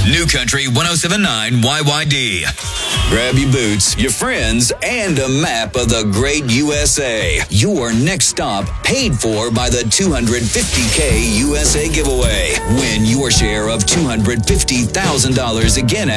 New Country 1079 YYD. Grab your boots, your friends, and a map of the great USA. Your next stop paid for by the $250K USA giveaway. Win your share of $250,000 again